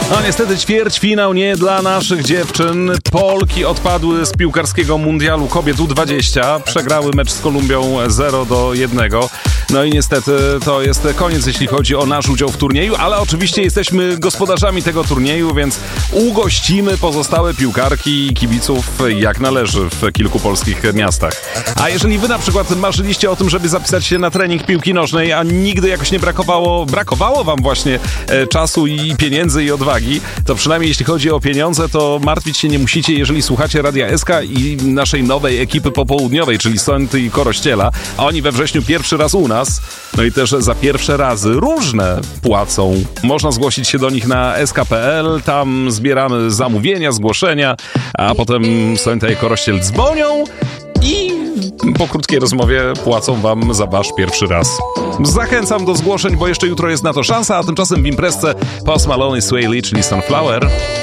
No niestety ćwierćfinał nie dla naszych dziewczyn. Polki odpadły z piłkarskiego mundialu kobiet U20. Przegrały mecz z Kolumbią 0-1. No i niestety to jest koniec, jeśli chodzi o nasz udział w turnieju, ale oczywiście jesteśmy gospodarzami tego turnieju, więc ugościmy pozostałe piłkarki i kibiców jak należy w kilku polskich miastach. A jeżeli wy na przykład marzyliście o tym, żeby zapisać się na trening piłki nożnej, a nigdy jakoś nie brakowało wam właśnie czasu i pieniędzy i odwagi, to przynajmniej jeśli chodzi o pieniądze, to martwić się nie musicie, jeżeli słuchacie Radia SK i naszej nowej ekipy popołudniowej, czyli Sonty i Korościela, a oni we wrześniu pierwszy raz u nas, no i też za pierwsze razy różne płacą. Można zgłosić się do nich na sk.pl, tam zbieramy zamówienia, zgłoszenia, a potem Sonta i Korościel dzwonią i po krótkiej rozmowie płacą wam za wasz pierwszy raz. Zachęcam do zgłoszeń, bo jeszcze jutro jest na to szansa, a tymczasem w imprezce Post Malone i Sway Lee, czyli Sunflower.